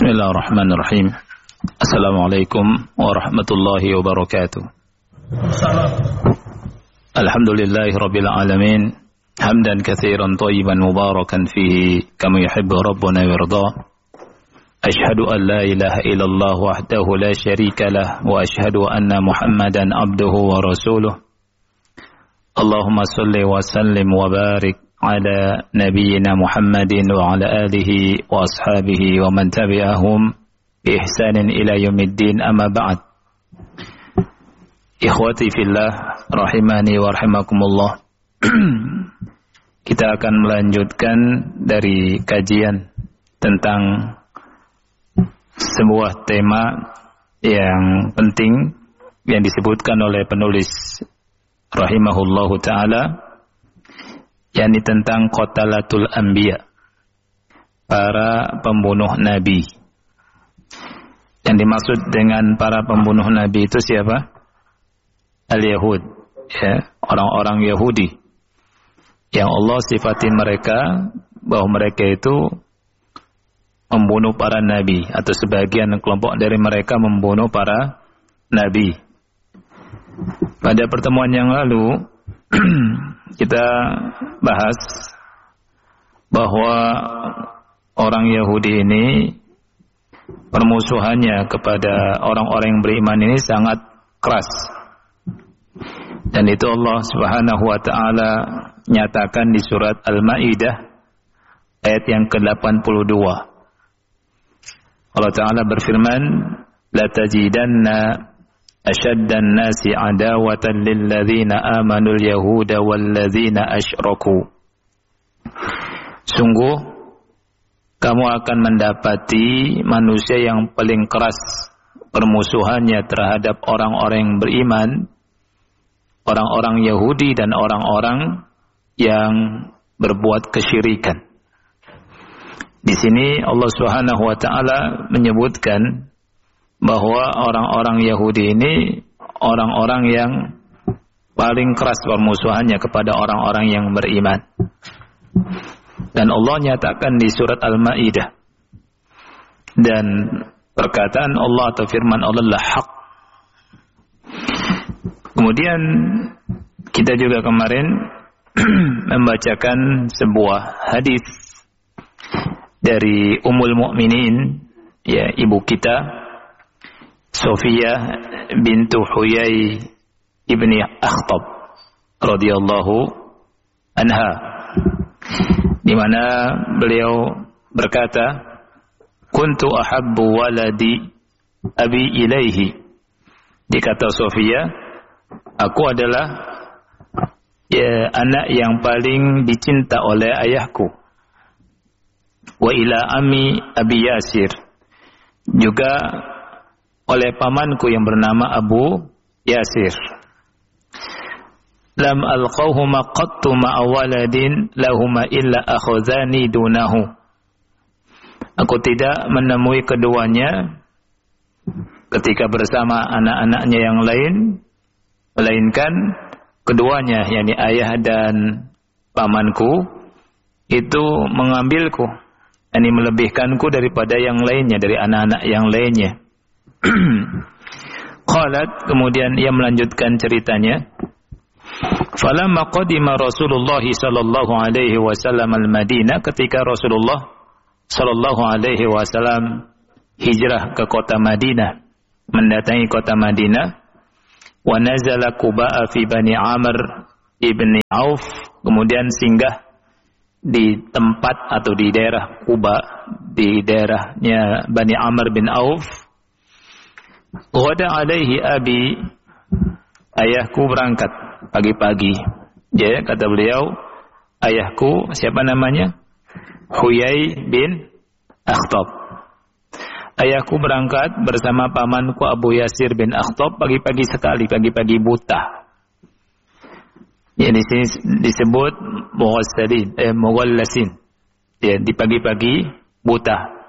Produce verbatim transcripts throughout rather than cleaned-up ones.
Bismillahirrahmanirrahim. Assalamualaikum warahmatullahi wabarakatuh. Alhamdulillahi rabbil alamin. Hamdan katsiran thayyiban mubarakan fihi kama yuhibbu rabbuna wa yarda. Ashhadu an la ilaha illallah wahdahu la syarika lah wa ashhadu anna Muhammadan abduhu wa rasuluh. Allahumma salli wa sallim wa barik ala nabiyyina Muhammadin wa ala alihi wa ashabihi wa man tabi'ahum bi ihsanin ila yaumiddin, amma ba'd. Ikhwati fillah rahimani wa rahimakumullah. Kita akan melanjutkan dari kajian tentang sebuah tema yang penting yang disebutkan oleh penulis rahimahullahu ta'ala, yakni tentang qatalatul anbiya, para pembunuh nabi. Yang dimaksud dengan para pembunuh nabi itu siapa? Al-Yahud, ya, orang-orang Yahudi yang Allah sifatin mereka bahwa mereka itu membunuh para nabi, atau sebagian kelompok dari mereka membunuh para nabi. Pada pertemuan yang lalu kita bahas bahwa orang Yahudi ini permusuhannya kepada orang-orang yang beriman ini sangat keras. Dan itu Allah Subhanahu wa taala nyatakan di surat Al-Maidah ayat yang ke delapan puluh dua. Allah Ta'ala berfirman, la tajidanna asyaddan nasi adawatan lilladzina amanul yahuda walladzina asyraku. Sungguh kamu akan mendapati manusia yang paling keras permusuhannya terhadap orang-orang yang beriman, orang-orang Yahudi dan orang-orang yang berbuat kesyirikan. Di sini Allah Subhanahu wa taala menyebutkan bahwa orang-orang Yahudi ini orang-orang yang paling keras permusuhannya kepada orang-orang yang beriman. Dan Allah nyatakan di surat Al-Maidah, dan perkataan Allah atau firman Allah adalah hak. Kemudian kita juga kemarin membacakan sebuah hadis dari Ummul Mukminin, ya, ibu kita Sofiyah bintu Huyai ibni Akhtab radhiyallahu anha, di mana beliau berkata, kuntu ahabbu waladi abi ilaihi. Dikata Sofiyah, aku adalah ya, anak yang paling dicinta oleh ayahku. Wa ila ami abi Yasir, juga oleh pamanku yang bernama Abu Yasir. Lam alqawhuma qattu ma'a waladin lahuma illa akhuzani dunahu. Aku tidak menemui keduanya ketika bersama anak-anaknya yang lain, melainkan keduanya, yakni ayah dan pamanku, itu mengambilku, yakni melebihkanku daripada yang lainnya, dari anak-anak yang lainnya. Qalat, kemudian ia melanjutkan ceritanya, falamma qadima Rasulullah sallallahu alaihi wasallam al-Madinah, ketika Rasulullah sallallahu alaihi wasallam hijrah ke kota Madinah, mendatangi kota Madinah, wa nazala Quba fi Bani Amr ibni Auf, kemudian singgah di tempat atau di daerah Quba, di daerahnya Bani Amr bin Auf. Ghada alaihi abi, ayahku berangkat pagi-pagi. Ya, kata beliau, ayahku siapa namanya? Huyai bin Akhtab. Ayahku berangkat bersama pamanku Abu Yasir bin Akhtab pagi-pagi sekali, pagi-pagi buta. Ya, di sini disebut mughassalin, eh, mughallasin. Ya, di pagi-pagi buta.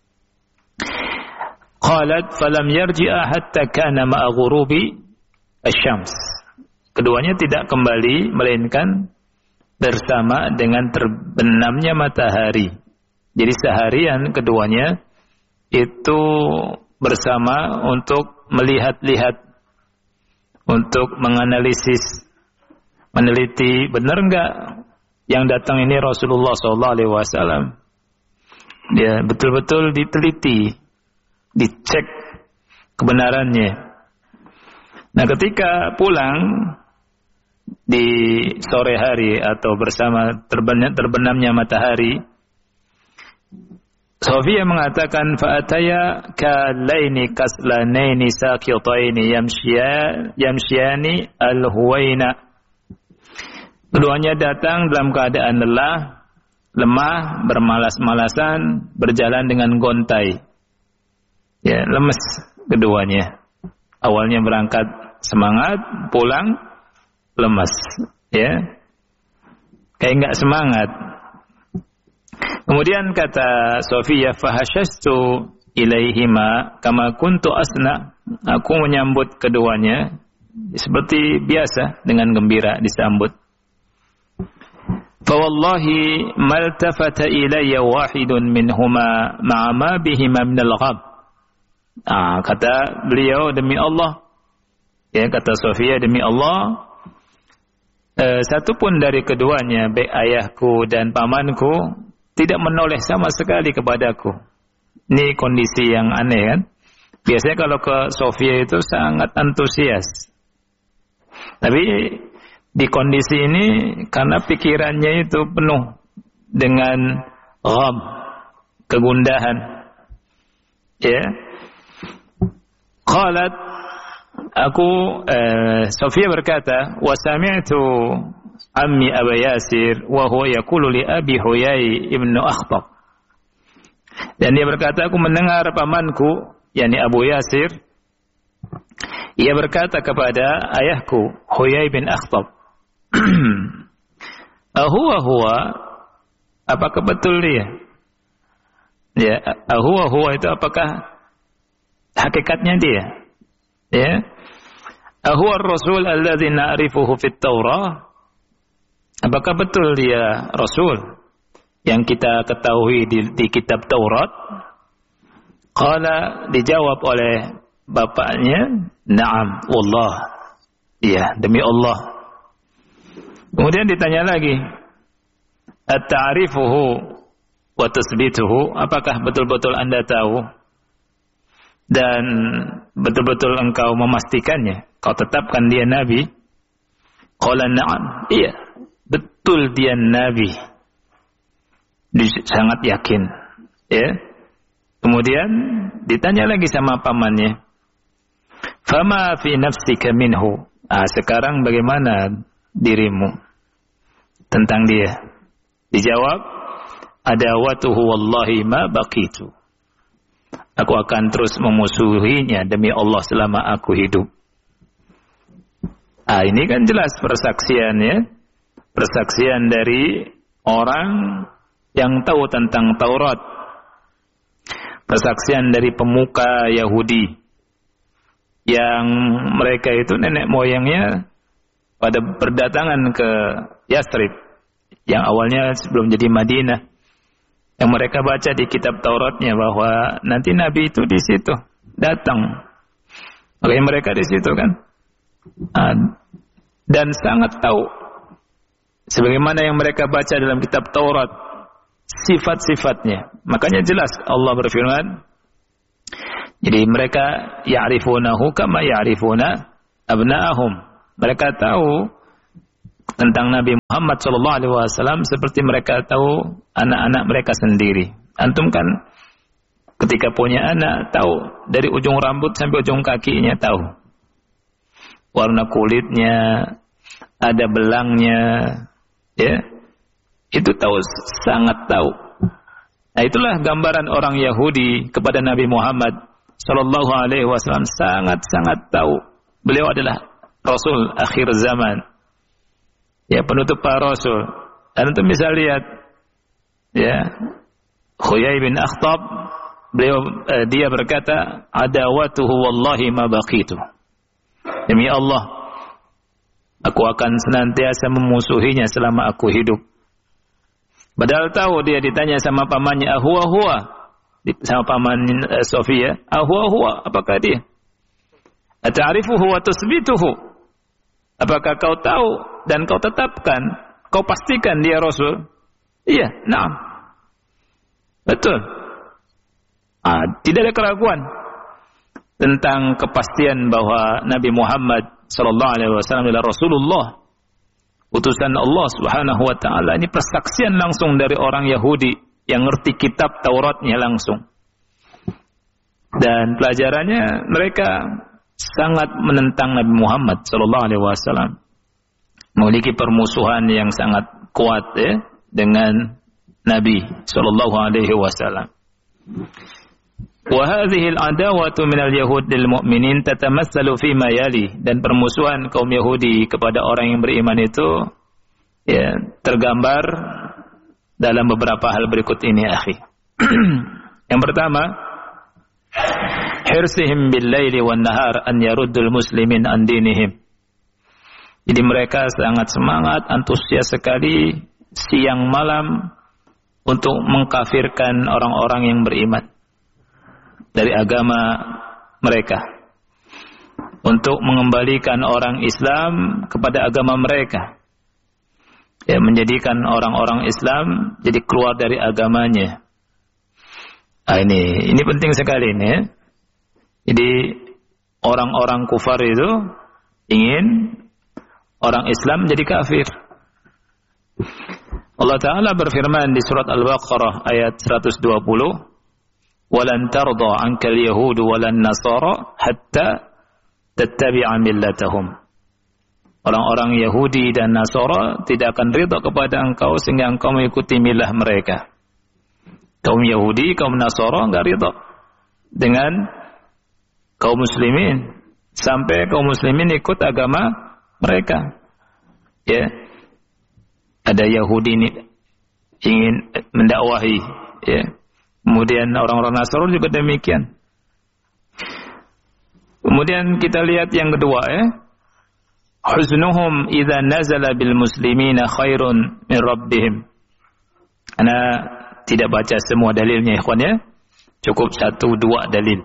Qalat falam yarji'a hatta kana ma'a ghurubi asy-syams. Keduanya tidak kembali melainkan bersama dengan terbenamnya matahari. Jadi seharian keduanya itu bersama untuk melihat-lihat, untuk menganalisis, meneliti benar enggak yang datang ini Rasulullah shallallahu alaihi wasallam. Dia betul-betul diteliti, dicek kebenarannya. Nah, ketika pulang di sore hari atau bersama terbenam, terbenamnya matahari, Sofia mengatakan fa'ataya kalaini kaslanaini sakitaini yamsya yamsyani al-huwaina. Keduanya datang dalam keadaan lelah, lemah, bermalas-malasan, berjalan dengan gontai. Ya, lemes keduanya. Awalnya berangkat semangat, pulang lemas, ya. Kayak enggak semangat. Kemudian kata Sofia, fahashastu ilaihima kama kuntu asna. Aku menyambut keduanya seperti biasa, dengan gembira disambut. Fawallahi maltafata ilayya wahidun minhuma ma'a ma bihima minal ghab. Ah, kata beliau, demi Allah, ya, kata Sofia, demi Allah, eh, satu pun dari keduanya, baik ayahku dan pamanku, tidak menoleh sama sekali kepadaku. Ini kondisi yang aneh, kan? Biasanya kalau ke Sofia itu sangat antusias. Tapi di kondisi ini, karena pikirannya itu penuh dengan gham, kegundahan. Ya. Qalat, aku, uh, Sofia berkata, wa sami'tu ammi Aba Yasir wa huwa yaqulu li Abi Huyai ibnu Akhtab. Dan dia berkata, aku mendengar pamanku, yakni Abu Yasir, ia berkata kepada ayahku Huyai bin Akhtab, ahuwa huwa, apakah betul dia? Ya, ahuwa huwa itu apakah hakikatnya dia? Ya, ahuwa ar-rasul alladzi na'rifuhu fit Taurah? Apakah betul dia Rasul yang kita ketahui di, di kitab Taurat? Qala, dijawab oleh bapaknya, na'am, wallah. Iya, demi Allah. Kemudian ditanya lagi, at-ta'rifuhu wa tasbituhu, apakah betul-betul Anda tahu dan betul-betul engkau memastikannya, kau tetapkan dia nabi? Qala na'am, iya, betul dia nabi, sangat yakin, ya. Kemudian ditanya lagi sama pamannya, fama fi nafsika minhu, ah, sekarang bagaimana dirimu tentang dia? Dijawab, adawatuhu wallahi ma baqitu, aku akan terus memusuhinya demi Allah selama aku hidup. Ah, ini kan jelas persaksian, ya, persaksian dari orang yang tahu tentang Taurat, persaksian dari pemuka Yahudi yang mereka itu nenek moyangnya pada berdatangan ke Yathrib, yang awalnya sebelum jadi Madinah, yang mereka baca di kitab Tauratnya bahwa nanti Nabi itu di situ datang. Makanya mereka di situ kan, dan sangat tahu sebagaimana yang mereka baca dalam kitab Taurat sifat-sifatnya. Makanya jelas Allah berfirman, jadi mereka ya'rifunahu kama ya'rifuna abna'ahum. Mereka tahu tentang Nabi Muhammad shallallahu alaihi wasallam seperti mereka tahu anak-anak mereka sendiri. Antum kan ketika punya anak, tahu dari ujung rambut sampai ujung kakinya, tahu warna kulitnya, ada belangnya, ya, itu tahu, sangat tahu. Nah, itulah gambaran orang Yahudi kepada Nabi Muhammad shallallahu alaihi wasallam, sangat-sangat tahu beliau adalah Rasul akhir zaman, ya, penutup para Rasul. Dan itu bisa lihat, ya, Huyai bin Akhtab, beliau eh, dia berkata, adawatuhu wallahi ma baqitu, demi Allah, aku akan senantiasa memusuhinya selama aku hidup. Padahal tahu dia ditanya sama pamannya, ahuwa huwa, sama paman uh, Sofia, ahwa huwa, apakah dia? Ata'rifuhu wa tusbituhu, apakah kau tahu dan kau tetapkan, kau pastikan dia Rasul? Iya, na'am, betul. Ah, tidak ada keraguan tentang kepastian bahwa Nabi Muhammad sallallahu alaihi wasallam adalah Rasulullah, utusan Allah Subhanahu wa taala. Ini persaksian langsung dari orang Yahudi yang ngerti kitab Tauratnya langsung. Dan pelajarannya, mereka sangat menentang Nabi Muhammad sallallahu alaihi wasallam. Memiliki permusuhan yang sangat kuat ya dengan Nabi sallallahu alaihi wasallam. Wa hadhihi al-adawatu minal yahud lil mu'minin tatamassalu fi ma yali, dan permusuhan kaum Yahudi kepada orang yang beriman itu ya tergambar dalam beberapa hal berikut ini, akhi. Yang pertama, hirsihim bil laili wan nahar an yaruddul muslimin an dinihim. Jadi mereka sangat semangat, antusias sekali siang malam untuk mengkafirkan orang-orang yang beriman dari agama mereka, untuk mengembalikan orang Islam kepada agama mereka, ya, menjadikan orang-orang Islam jadi keluar dari agamanya. Nah, ini ini penting sekali ini ya. Jadi orang-orang kufar itu ingin orang Islam jadi kafir. Allah Ta'ala berfirman di surat Al-Baqarah ayat seratus dua puluh, walan tarda ankal yahudu walan nasara hatta tattabi'a millatahum. Orang-orang Yahudi dan Nasara tidak akan ridha kepada engkau sehingga engkau mengikuti milah mereka. Kaum Yahudi, kaum Nasara enggak ridha dengan kaum muslimin sampai kaum muslimin ikut agama mereka. Ya. Ada Yahudi ini ingin mendakwahi, ya. Kemudian orang-orang Nasrani juga demikian. Kemudian kita lihat yang kedua ya. Huznuhum idza nazala bil muslimina khairun min rabbihim. Ana tidak baca semua dalilnya ikhwan ya. Cukup satu dua dalil.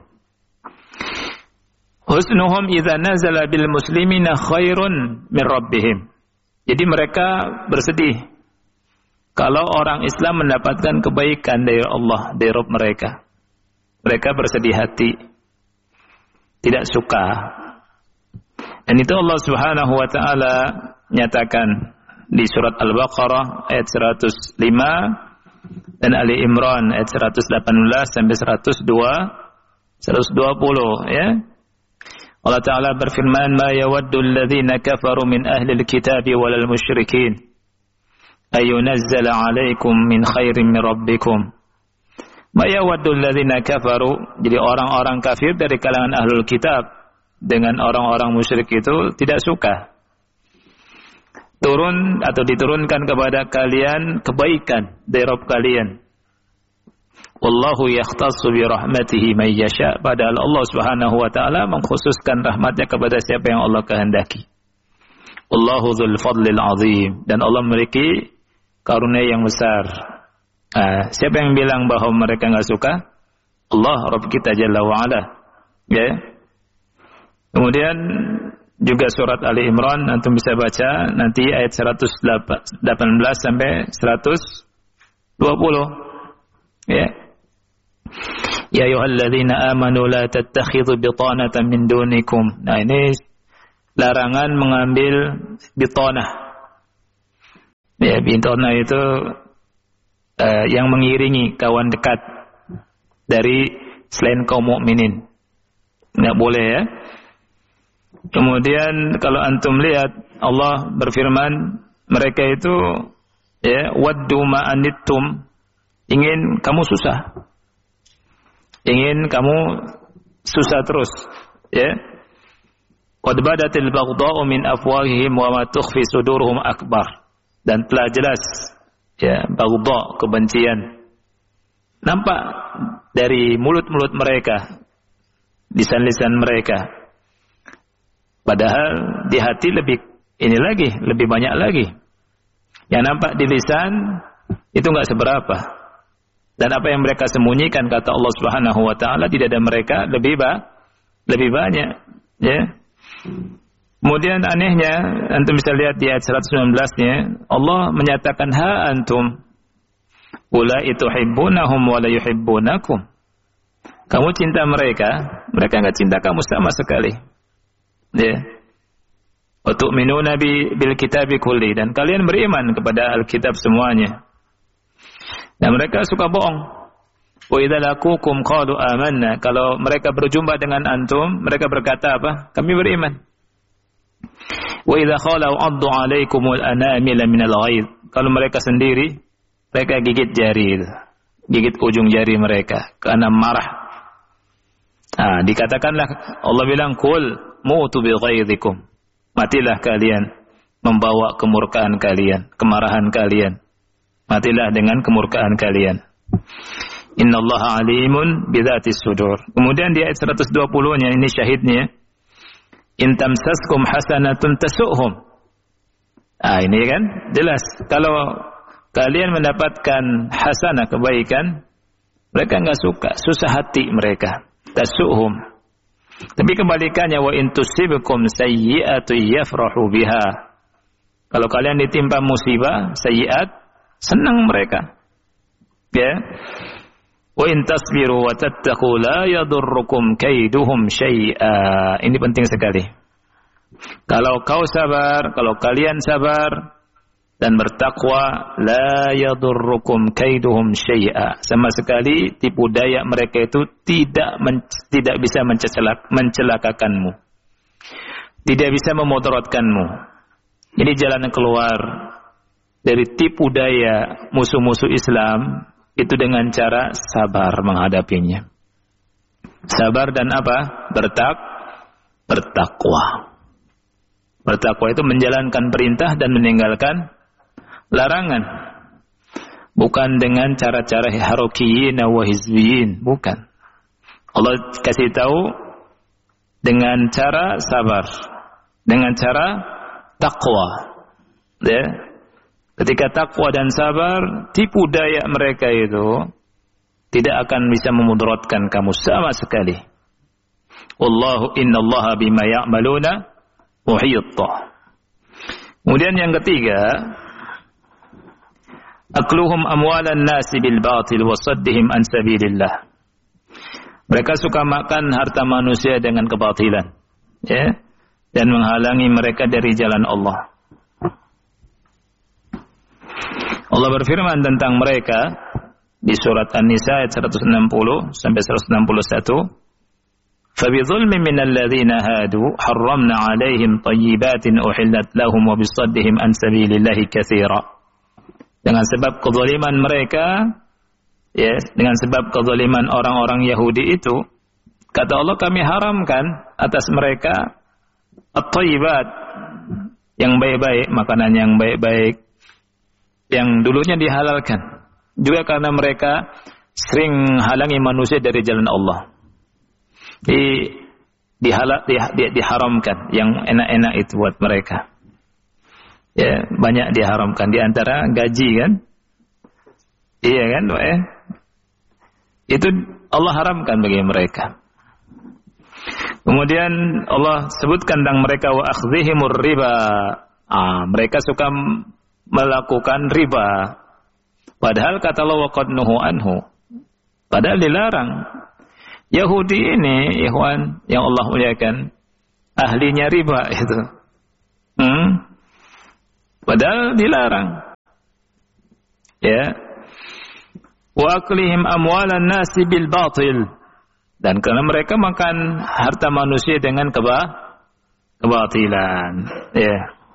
Huznuhum idza nazala bil muslimina khairun min rabbihim. Jadi mereka bersedih kalau orang Islam mendapatkan kebaikan dari Allah, dari Rabb mereka. Mereka bersedih hati, tidak suka. Dan itu Allah Subhanahu wa taala nyatakan di surat Al-Baqarah ayat seratus lima dan Ali Imran ayat seratus delapan belas sampai seratus dua, seratus dua puluh ya. Allah Ta'ala berfirman, ma yawaddu alladhina kafaru min ahli al-kitabi walal musyrikin ayunazzala alaikum min khairin min rabbikum. Ma yawaddu alladhina kafaru, jadi orang-orang kafir dari kalangan ahlul kitab dengan orang-orang musyrik itu tidak suka turun atau diturunkan kepada kalian kebaikan dari Rabb kalian. Wallahu yakhtassu bi rahmatihi may yasha, padahal Allah Subhanahu wa taala mengkhususkan rahmatnya kepada siapa yang Allah kehendaki. Wallahu dzul fadlil azim, dan Allah memiliki karunia yang besar. Nah, siapa yang bilang bahwa mereka enggak suka? Allah Rabb kita Jalla wa Ala. Ya. Kemudian juga surat Ali Imran antum bisa baca nanti ayat seratus delapan belas sampai seratus dua puluh. Ya. Ya ayyuhalladzina amanu la tattakhidhu bitanatan min dunikum. Nah, ini larangan mengambil bitanah. Ya, bitanah itu uh, yang mengiringi kawan dekat dari selain kaum mukminin. Enggak boleh ya. Kemudian kalau antum lihat Allah berfirman, mereka itu ya waddu ma anittum, ingin kamu susah. Ingin kamu susah terus, ya. Qad badatil baghdha'u min afwahihim wa ma tukhfi sudurhum akbar. Dan telah jelas ya baghdha, kebencian, nampak dari mulut-mulut mereka, lisan-lisan mereka. Padahal di hati lebih ini lagi, lebih banyak lagi. Yang nampak di lisan itu enggak seberapa. Dan apa yang mereka sembunyikan, kata Allah Subhanahu wa taala, tidak ada mereka lebih ba, lebih banyak, ya. Kemudian anehnya, antum bisa lihat di ayat seratus sembilan belas-nya, Allah menyatakan ha antum ulai tuhibbunahum wa la yuhibbunakum. Kamu cinta mereka, mereka enggak cinta kamu sama sekali. Ya. Wa tu'minuna bil kitabi kulli, dan kalian beriman kepada Alkitab semuanya. Dan mereka suka bohong. Wa idza laqukum qalu amanna. Kalau mereka berjumpa dengan antum, mereka berkata apa? Kami beriman. Wa idza khalau addu 'alaikumul anamila minal ghaid. Kalau mereka sendiri, mereka gigit jari, gigit ujung jari mereka karena marah. Nah, dikatakanlah, Allah bilang, "Qul mutu bi ghaidzikum." Matilah kalian membawa kemurkaan kalian, kemarahan kalian. Matilah dengan kemurkaan kalian. Innallaha alimun bidzatis sudur. Kemudian di ayat seratus dua puluh-nya, ini syahidnya, in tamsaskum hasanatun tasu'hum. Ah, ini kan jelas, kalau kalian mendapatkan hasanah, kebaikan, mereka enggak suka, susah hati mereka. Tasu'hum. Tapi kebalikannya, wa in tusibukum sayyi'atu yafrahu biha. Kalau kalian ditimpa musibah, sayyi'at, senang mereka. Ya. Wa in tasbiru wa tattaqu la yadurrukum kaiduhum syai'a. Ini penting sekali. Kalau kau sabar, kalau kalian sabar dan bertakwa, la yadurrukum kaiduhum syai'a. Sama sekali tipu daya mereka itu tidak men, tidak bisa mencelak, mencelakakanmu. Tidak bisa memudaratkanmu. Ini jalan keluar dari tipu daya musuh-musuh Islam itu dengan cara sabar menghadapinya. Sabar dan apa? Bertak, bertakwa. Bertakwa itu menjalankan perintah dan meninggalkan larangan. Bukan dengan cara-cara harokiyin wa hizbiyin, bukan. Allah kasih tahu dengan cara sabar, dengan cara takwa. Ya. Ketika takwa dan sabar, tipu daya mereka itu tidak akan bisa memudaratkan kamu sama sekali. Wallahu innallaha bima ya'maluna muhit. Kemudian yang ketiga, akluhum amwalan nasi bil batil wa saddihim an sabilillah. Mereka suka makan harta manusia dengan kebatilan, ya, dan menghalangi mereka dari jalan Allah. Allah berfirman tentang mereka di surat An-Nisa ayat seratus enam puluh sampai seratus enam puluh satu. فَبِظُلْمٍ مِّنَ الَّذِينَ هَادُوا حَرَّمْنَا عَلَيْهِمْ طَيِّبَاتٍ أُحِلَّتْ لَهُمْ وَبِصَدِّهِمْ عَنْ سَبِيلِ اللَّهِ كَثِيرًا. Dengan sebab kezaliman mereka, ya, dengan sebab kezaliman orang-orang Yahudi itu, kata Allah, kami haramkan atas mereka at-thayyibat, yang baik-baik, makanan yang baik-baik, yang dulunya dihalalkan. Juga karena mereka sering halangi manusia dari jalan Allah. Di, dihalal, di, di, diharamkan yang enak-enak itu buat mereka. Ya, banyak diharamkan. Di antara gaji kan? Iya kan? Eh? Itu Allah haramkan bagi mereka. Kemudian Allah sebutkan tentang mereka, wa akhdhihimur riba. Ah, mereka suka melakukan riba. Padahal kata Allah, wa qad nuhu anhu. Padahal dilarang. Yahudi ini, ikhwan yang Allah muliakan, ahlinya riba itu. Hmm? Padahal dilarang. Ya. Wa aklihim amwalan nasi bil batil. Dan karena mereka makan harta manusia dengan keba kebatilan. Ya.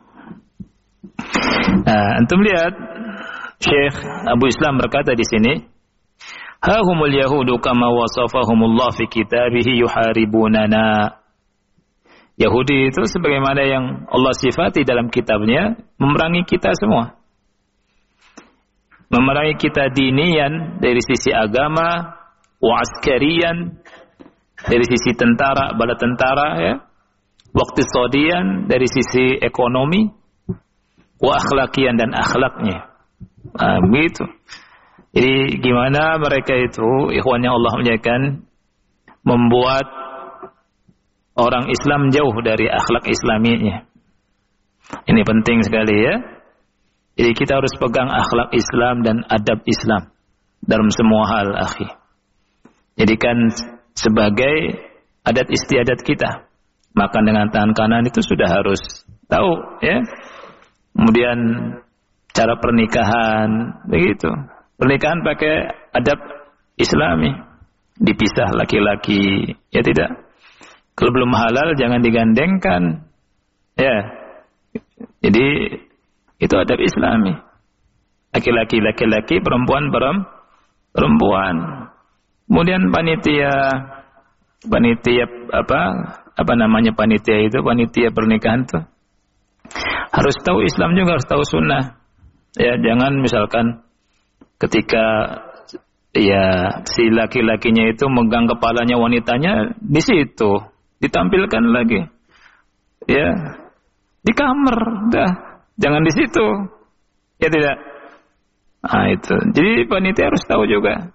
Nah, antum lihat Syekh Abu Islam berkata di sini, hahumul yahudu kama wasafahumullah fi kitabihi yuharibunana. Yahudi itu sebagaimana yang Allah sifati dalam kitabnya, memerangi kita semua. Memerangi kita dinian dari sisi agama, wa askarian dari sisi tentara, bala tentara, ya. Wa iqtisadian dari sisi ekonomi, wa akhlakian dan akhlaknya. Nah, begitu. Jadi gimana mereka itu, ikhwan yang Allah muliakan, membuat orang Islam jauh dari akhlak Islaminya. Ini penting sekali ya. Jadi kita harus pegang akhlak Islam dan adab Islam dalam semua hal, akhi. Jadikan sebagai adat istiadat kita. Makan dengan tangan kanan itu sudah harus tahu ya. Kemudian cara pernikahan begitu. Pernikahan pakai adab Islami. Dipisah laki-laki, ya tidak. Kalau belum halal jangan digandengkan. Ya. Jadi itu adab Islami. Laki-laki laki-laki, perempuan perempuan. Kemudian panitia panitia apa? Apa namanya panitia itu? Panitia pernikahan tuh. Harus tahu Islam juga, harus tahu sunnah. Ya, jangan misalkan ketika ya si laki-lakinya itu megang kepalanya wanitanya di situ, ditampilkan lagi. Ya, di kamar, dah. Jangan di situ. Ya tidak. Nah, itu. Jadi panitia harus tahu juga.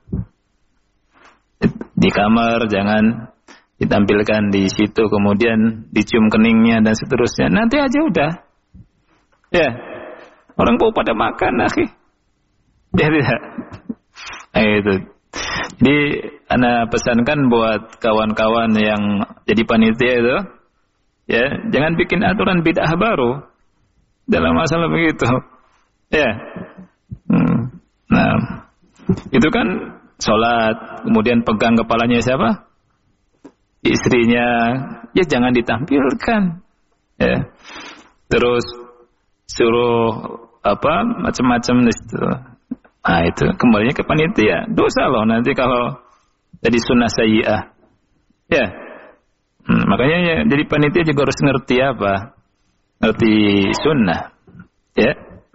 Di kamar jangan ditampilkan di situ, kemudian dicium keningnya dan seterusnya. Nanti aja udah. Ya. Orang mau pada makan, akhi. Ya tidak. Nah, itu. Jadi ana pesankan buat kawan-kawan yang jadi panitia itu, ya, jangan bikin aturan bid'ah baru dalam masalah begitu. Ya. Hmm. Nah, itu kan sholat, kemudian pegang kepalanya siapa? Istrinya. Ya jangan ditampilkan. Ya. Terus suruh apa macam-macam itu. Nah, itu kembalinya ke panitia. Dosa loh nanti kalau jadi sunnah sayyi'ah. Ya. Hmm, makanya ya, jadi panitia juga harus ngerti apa? Ngerti sunnah. Ya.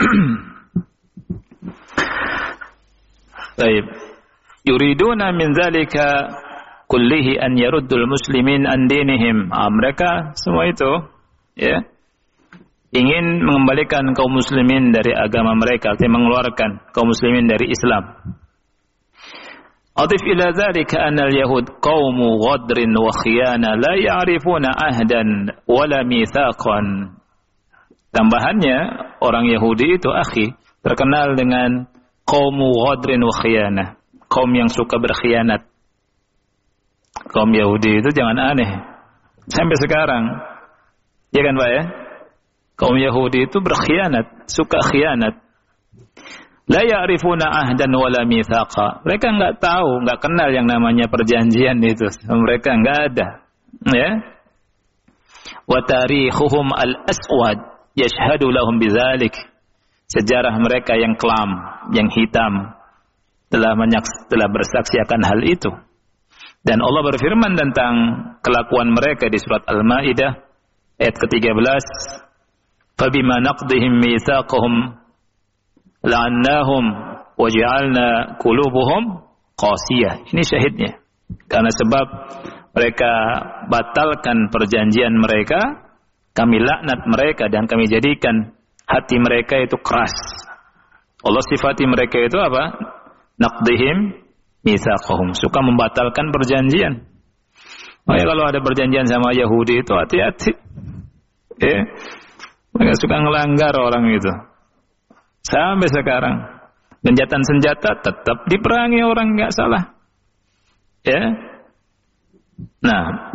Baik. Yuriduna min dzalika kullihi an yaruddul muslimin an dinihim. Ah, mereka semua itu ya ingin mengembalikan kaum muslimin dari agama mereka, artinya mengeluarkan kaum muslimin dari Islam. Atif ila dzalika anna al-yahud qaumu ghadrin wa khiyana la ya'rifuna ahdan wala mitsaqan. Tambahannya, orang Yahudi itu akhi terkenal dengan qaumu ghadrin wa khiyana, kaum yang suka berkhianat. Kaum Yahudi itu jangan aneh. Sampai sekarang. Ya kan, Pak ya? Kaum Yahudi itu berkhianat, suka khianat. La ya'rifuna ahdan wala mithaqa. Mereka enggak tahu, enggak kenal yang namanya perjanjian itu. Mereka enggak ada. Ya. Wa tarikhuhum al-aswad yashhadu lahum bidzalik. Sejarah mereka yang kelam, yang hitam telah menyaks, telah bersaksi akan hal itu. Dan Allah berfirman tentang kelakuan mereka di surat Al-Maidah ayat ke tiga belas. فَبِمَا نَقْضِهِمْ مِيثَاقَهُمْ لَعَنَّاهُمْ وَجَعَلْنَا قُلُوبَهُمْ قَاسِيَةً. Ini syahidnya. Karena sebab mereka batalkan perjanjian mereka, kami laknat mereka dan kami jadikan hati mereka itu keras. Allah sifati mereka itu apa? Naqdihim mitsaqahum, suka membatalkan perjanjian. Makanya kalau ada perjanjian sama Yahudi itu hati-hati. Ya. Mereka suka ngelanggar orang itu. Sampai sekarang. Genjatan senjata tetap diperangi orang enggak salah. Ya. Nah.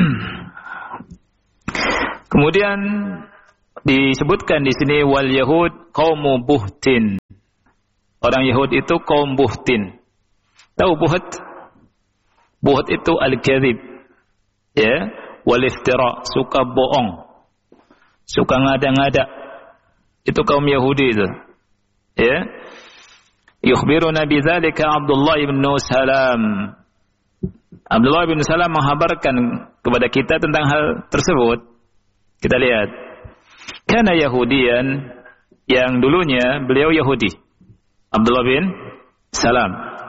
Kemudian disebutkan di sini wal yahud qaumu buhtin. Orang Yahud itu kaum buhtin. Tahu buht? Buht itu al-kadzib. Ya, wal iftira, suka bohong. Suka ngada-ngada. Itu kaum Yahudi itu. Ya. Yukhbiruna bidzalika Abdullah bin Salam. Abdullah bin Salam menghabarkan kepada kita tentang hal tersebut. Kita lihat. Kana Yahudian, yang dulunya beliau Yahudi. Abdullah bin Salam.